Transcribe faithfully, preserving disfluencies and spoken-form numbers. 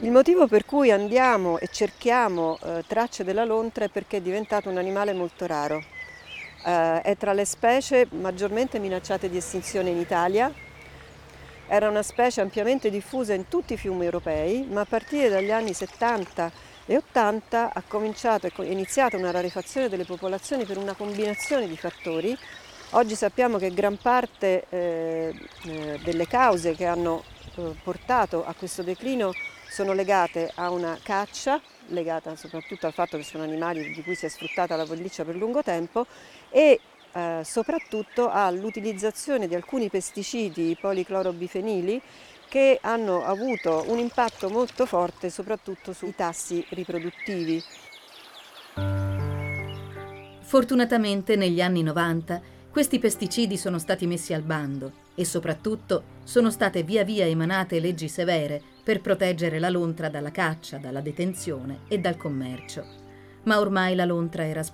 Il motivo per cui andiamo e cerchiamo eh, tracce della lontra è perché è diventato un animale molto raro. Eh, è tra le specie maggiormente minacciate di estinzione in Italia. Era una specie ampiamente diffusa in tutti i fiumi europei, ma a partire dagli anni settanta e ottanta ha cominciato, è iniziata una rarefazione delle popolazioni per una combinazione di fattori. Oggi sappiamo che gran parte eh, eh, delle cause che hanno eh, portato a questo declino sono legate a una caccia, legata soprattutto al fatto che sono animali di cui si è sfruttata la pelliccia per lungo tempo, e eh, soprattutto all'utilizzazione di alcuni pesticidi, i policlorobifenili, che hanno avuto un impatto molto forte soprattutto sui tassi riproduttivi. Fortunatamente negli anni novanta questi pesticidi sono stati messi al bando e soprattutto sono state via via emanate leggi severe per proteggere la lontra dalla caccia, dalla detenzione e dal commercio. Ma ormai la lontra era